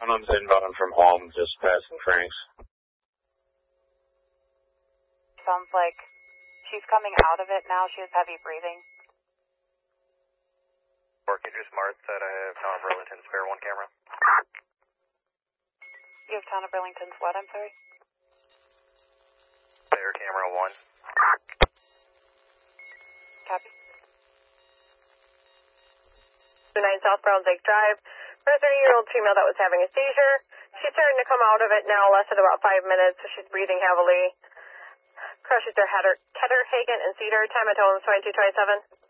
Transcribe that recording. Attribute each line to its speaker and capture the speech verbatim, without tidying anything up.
Speaker 1: Someone's inbound from home, just passing Frank's.
Speaker 2: Sounds like she's coming out of it now. She has heavy breathing.
Speaker 3: Orchidra Smart said I have Town of Burlington spare one camera.
Speaker 2: You have Town of Burlington's what, I'm sorry?
Speaker 3: Spare camera one.
Speaker 2: Copy.
Speaker 4: nine South Brown Lake Drive. For a thirty-year-old female that was having a seizure. She's starting to come out of it now, lasted about five minutes, so she's breathing heavily. Crushes their Header, Ketter, Hagen, and Cedar. Time at home is twenty-two twenty-seven.